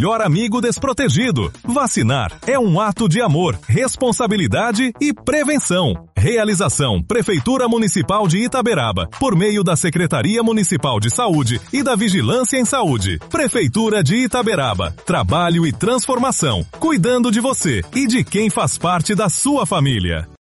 melhor amigo desprotegido. Vacinar é um ato de amor, responsabilidade e prevenção. Realização Prefeitura Municipal de Itaberaba, por meio da Secretaria Municipal de Saúde e da Vigilância em Saúde. Prefeitura de Itaberaba. Trabalho e transformação, cuidando de você e de quem faz parte da sua família.